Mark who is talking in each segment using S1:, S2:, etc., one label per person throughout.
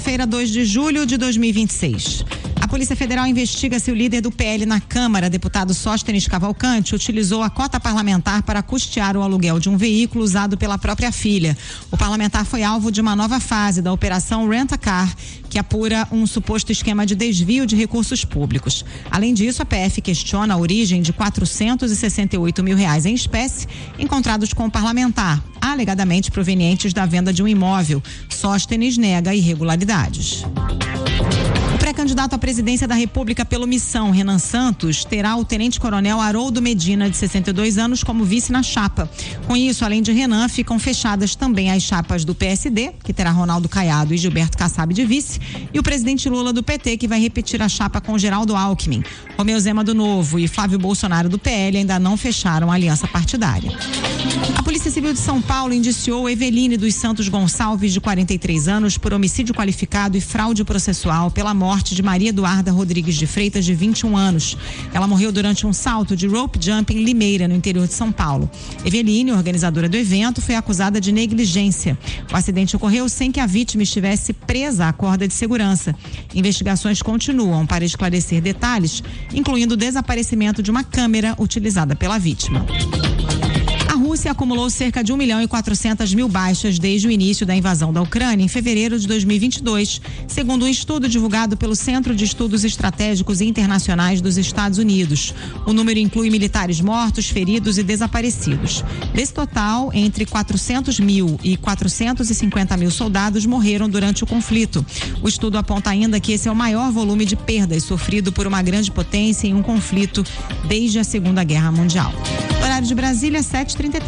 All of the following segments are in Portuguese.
S1: Segunda-feira, 2 de julho de 2026. A Polícia Federal investiga se o líder do PL na Câmara, deputado Sóstenes Cavalcante, utilizou a cota parlamentar para custear o aluguel de um veículo usado pela própria filha. O parlamentar foi alvo de uma nova fase da Operação Rent-a-Car, que apura um suposto esquema de desvio de recursos públicos. Além disso, a PF questiona a origem de R$468 mil em espécie encontrados com o parlamentar, alegadamente provenientes da venda de um imóvel. Sóstenes nega irregularidades. O pré-candidato à presidência da República pelo Missão, Renan Santos, terá o tenente-coronel Haroldo Medina, de 62 anos, como vice na chapa. Com isso, além de Renan, ficam fechadas também as chapas do PSD, que terá Ronaldo Caiado e Gilberto Kassab de vice, e o presidente Lula do PT, que vai repetir a chapa com Geraldo Alckmin. Romeu Zema do Novo e Flávio Bolsonaro do PL ainda não fecharam a aliança partidária. A Polícia Civil de São Paulo indiciou Eveline dos Santos Gonçalves, de 43 anos, por homicídio qualificado e fraude processual pela morte de Maria Eduarda Rodrigues de Freitas, de 21 anos. Ela morreu durante um salto de rope jump em Limeira, no interior de São Paulo. Eveline, organizadora do evento, foi acusada de negligência. O acidente ocorreu sem que a vítima estivesse presa à corda de segurança. Investigações continuam para esclarecer detalhes, incluindo o desaparecimento de uma câmera utilizada pela vítima. A Rússia acumulou cerca de 1.400.000 baixas desde o início da invasão da Ucrânia em fevereiro de 2022, segundo um estudo divulgado pelo Centro de Estudos Estratégicos e Internacionais dos Estados Unidos. O número inclui militares mortos, feridos e desaparecidos. Desse total, entre 400.000 e 450.000 soldados morreram durante o conflito. O estudo aponta ainda que esse é o maior volume de perdas sofrido por uma grande potência em um conflito desde a Segunda Guerra Mundial. Horário de Brasília, 7h33.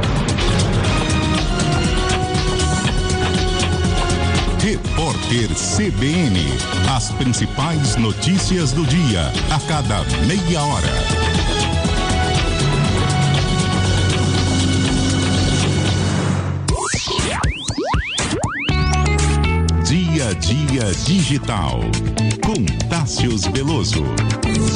S2: Repórter CBN. As principais notícias do dia, a cada meia hora. Dia a Dia Digital. Com Tássius Veloso.